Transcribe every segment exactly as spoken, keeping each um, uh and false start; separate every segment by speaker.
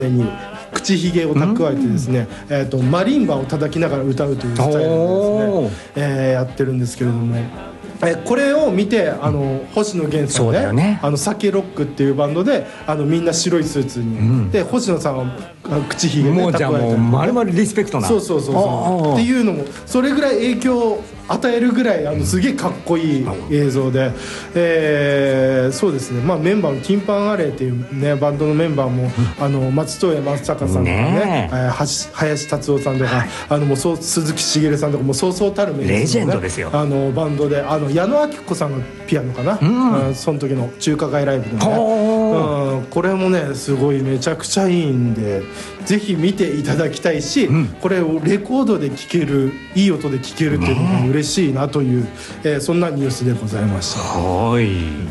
Speaker 1: に口ひげを蓄えてですね、えー、とマリンバを叩きながら歌うというスタイルでですね、えー、やってるんですけれども、えこれを見てあの星野源さん ね, ねあのサケロックっていうバンドであのみんな白いスーツに、うん、で星野さんは口ひげで、ね、
Speaker 2: もうじゃあもう丸々リスペクトな、
Speaker 1: そうそうそうそうっていうのもそれぐらい影響を与えるぐらいあのすげえかっこいい映像で、えー、そうですね、まあ、メンバーのティンパンアレイっていう、ね、バンドのメンバーも、うん、あの松任谷正隆さんとかね、ねえー、林達夫さんとか、はい、あのもうそう鈴木茂さんとかもそうそうたるメンバー、
Speaker 2: ね、レジェンドですよ。
Speaker 1: あのバンドであの矢野顕子さんがピアノかな、うんうん、その時の中華街ライブでね、うん、これもねすごいめちゃくちゃいいんでぜひ見ていただきたいし、うん、これをレコードで聴けるいい音で聴けるっていうのが嬉しいなという、えー、そんなニュースでございました。
Speaker 2: はい、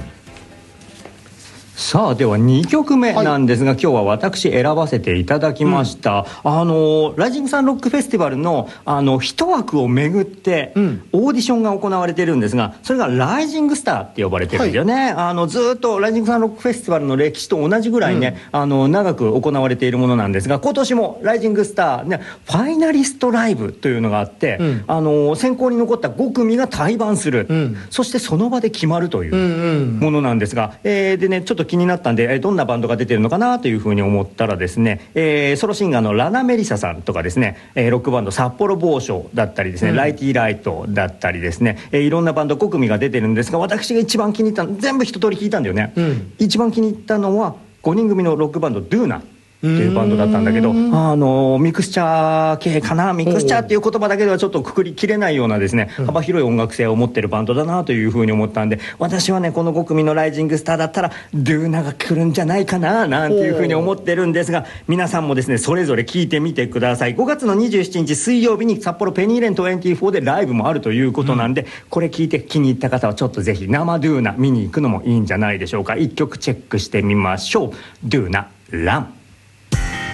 Speaker 2: さあではにきょくめなんですが、はい、今日は私選ばせていただきました、うん、あのライジングサンロックフェスティバルのあの一枠をめぐってオーディションが行われているんですが、それがライジングスターって呼ばれてるんですよね、はい、あのずっとライジングサンロックフェスティバルの歴史と同じぐらいね、うん、あの長く行われているものなんですが、今年もライジングスター、ね、ファイナリストライブというのがあって、うん、あの選考に残ったごくみが対バンする、うん、そしてその場で決まるというものなんですが、うんうん、えー、でねちょっと気になったんで、えー、どんなバンドが出てるのかなというふうに思ったらですね、えー、ソロシンガーのラナ・メリサさんとかですね、えー、ロックバンド札幌某所だったりですね、うん、ライティーライトだったりですね、えー、いろんなバンドご組が出てるんですが、私が一番気に入ったの全部一通り聞いたんだよね、うん、一番気に入ったのはごにん組のロックバンドドゥーナっていうバンドだったんだけど、あのミクスチャー系かな、ミクスチャーっていう言葉だけではちょっとくくりきれないようなですね、幅広い音楽性を持ってるバンドだなというふうに思ったんで、私はねこのご組のライジングスターだったらドゥーナが来るんじゃないかななんていうふうに思ってるんですが、皆さんもですねそれぞれ聞いてみてください。ごがつのにじゅうしちにち水曜日に札幌ペニーレンにじゅうよんでライブもあるということなんで、うん、これ聞いて気に入った方はちょっとぜひ生ドゥーナ見に行くのもいいんじゃないでしょうか。一曲チェックしてみましょう。ドゥーナラン。